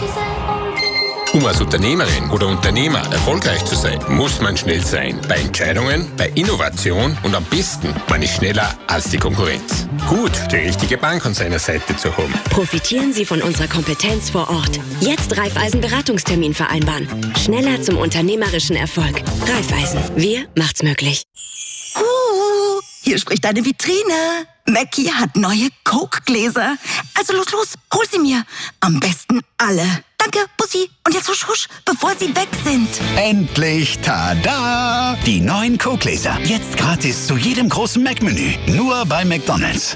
Um als Unternehmerin oder Unternehmer erfolgreich zu sein, muss man schnell sein. Bei Entscheidungen, bei Innovation und am besten, man ist schneller als die Konkurrenz. Gut, die richtige Bank an seiner Seite zu haben. Profitieren Sie von unserer Kompetenz vor Ort. Jetzt Raiffeisen Beratungstermin vereinbaren. Schneller zum unternehmerischen Erfolg. Raiffeisen. Wir macht's möglich. Hier spricht eine Vitrine. Mackie hat neue Coke-Gläser. Also los, hol sie mir. Am besten alle. Danke, Bussi. Und jetzt husch, husch, bevor sie weg sind. Endlich, tada! Die neuen Coke-Gläser. Jetzt gratis zu jedem großen Mac-Menü. Nur bei McDonald's.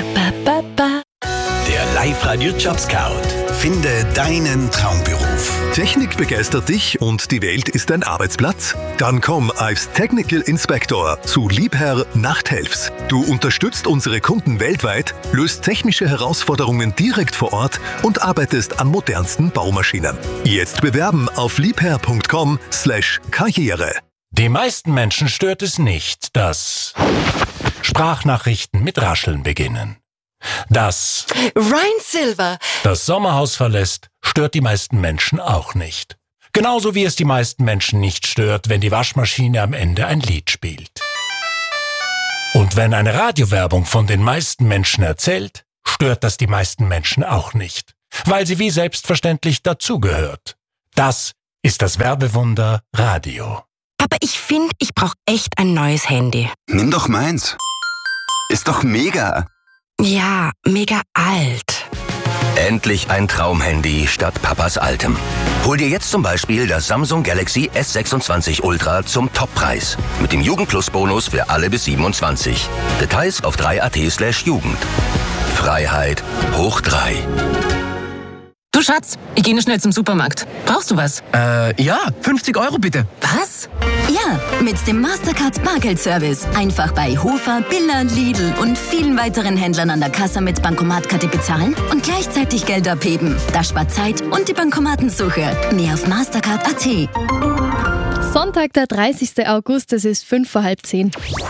Der Live-Radio-Job-Scout. Finde deinen Traumberuf. Technik begeistert dich und die Welt ist dein Arbeitsplatz? Dann komm als Technical Inspector zu Liebherr Nachthelfs. Du unterstützt unsere Kunden weltweit, löst technische Herausforderungen direkt vor Ort und arbeitest an modernsten Baumaschinen. Jetzt bewerben auf liebherr.com/Karriere. Die meisten Menschen stört es nicht, dass Sprachnachrichten mit Rascheln beginnen. Dass Ryan Silver das Sommerhaus verlässt, stört die meisten Menschen auch nicht. Genauso wie es die meisten Menschen nicht stört, wenn die Waschmaschine am Ende ein Lied spielt. Und wenn eine Radiowerbung von den meisten Menschen erzählt, stört das die meisten Menschen auch nicht, weil sie wie selbstverständlich dazugehört. Das ist das Werbewunder Radio. Aber ich finde, ich brauche echt ein neues Handy. Nimm doch meins. Ist doch mega. Ja, mega alt. Endlich ein Traumhandy statt Papas altem. Hol dir jetzt zum Beispiel das Samsung Galaxy S26 Ultra zum Toppreis. Mit dem Jugendplus-Bonus für alle bis 27. Details auf 3.at/Jugend. Freiheit hoch 3. Du Schatz, ich gehe nur schnell zum Supermarkt. Brauchst du was? Ja, 50 € bitte. Was? Ja, mit dem Mastercard Bargeldservice. Einfach bei Hofer, Billa, Lidl und vielen weiteren Händlern an der Kasse mit Bankomatkarte bezahlen und gleichzeitig Geld abheben. Das spart Zeit und die Bankomatensuche. Mehr auf Mastercard.at. Sonntag, der 30. August, es ist 9:05.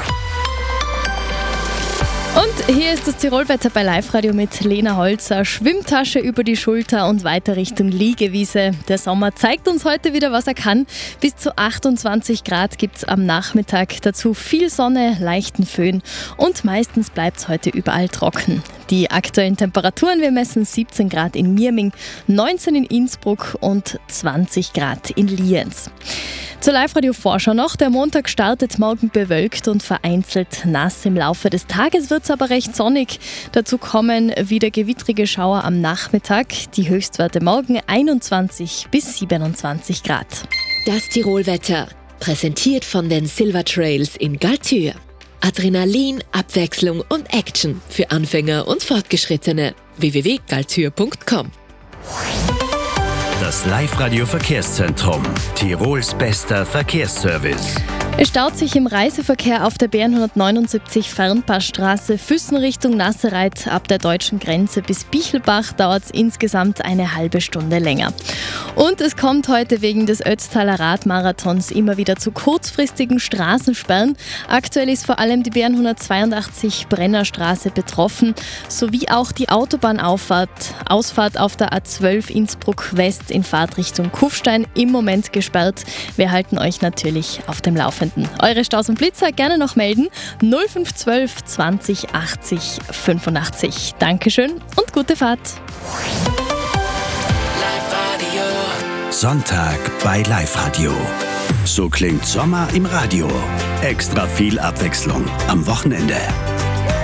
Und hier ist das Tirolwetter bei Live-Radio mit Lena Holzer. Schwimmtasche über die Schulter und weiter Richtung Liegewiese. Der Sommer zeigt uns heute wieder, was er kann. Bis zu 28 Grad gibt es am Nachmittag. Dazu viel Sonne, leichten Föhn und meistens bleibt es heute überall trocken. Die aktuellen Temperaturen, wir messen 17 Grad in Mirming, 19 in Innsbruck und 20 Grad in Lienz. Zur Live-Radio-Vorschau noch. Der Montag startet morgen bewölkt und vereinzelt nass. Im Laufe des Tages wird es aber recht sonnig. Dazu kommen wieder gewittrige Schauer am Nachmittag. Die Höchstwerte morgen 21 bis 27 Grad. Das Tirolwetter, präsentiert von den Silver Trails in Galtür. Adrenalin, Abwechslung und Action für Anfänger und Fortgeschrittene. www.galtür.com. Das Live-Radio-Verkehrszentrum. Tirols bester Verkehrsservice. Es staut sich im Reiseverkehr auf der B179 Fernpassstraße Füssen Richtung Nassereit. Ab der deutschen Grenze bis Bichelbach dauert es insgesamt eine halbe Stunde länger. Und es kommt heute wegen des Ötztaler Radmarathons immer wieder zu kurzfristigen Straßensperren. Aktuell ist vor allem die B182 Brennerstraße betroffen, sowie auch die Autobahnausfahrt auf der A12 Innsbruck West in Fahrtrichtung Kufstein im Moment gesperrt. Wir halten euch natürlich auf dem Laufenden. Eure Staus und Blitzer gerne noch melden. 0512 20 80 85. Dankeschön und gute Fahrt. Sonntag bei Live-Radio. So klingt Sommer im Radio. Extra viel Abwechslung am Wochenende.